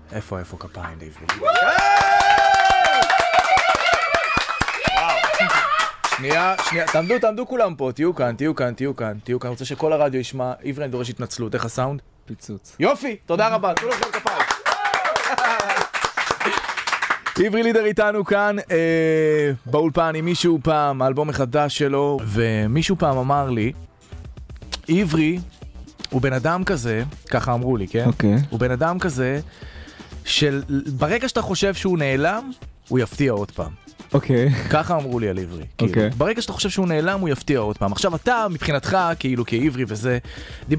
איפה כפיים לעברי? שנייה, תעמדו כולם פה, תהיו כאן. אני רוצה שכל הרדיו ישמע. עברי, אני דורש התנצלות, איך הסאונד? פיצוץ. יופי, תודה רבה, תנו לכם כפיים. עברי לידר איתנו כאן באולפן עם מישהו פעם, האלבום החדש שלו, ומישהו פעם אמר לי, עברי הוא בן אדם כזה, ככה אמרו לי, כן? אוקיי. הוא בן אדם כזה, ברגע שאתה חושב שהוא נעלם, הוא יפתיע עוד פעם. אוקיי. ככה אמרו לי על עברי. אוקיי. ברגע שאתה חושב שהוא נעלם, הוא יפתיע עוד פעם. עכשיו אתה, מבחינתך, כאילו כעברי וזה,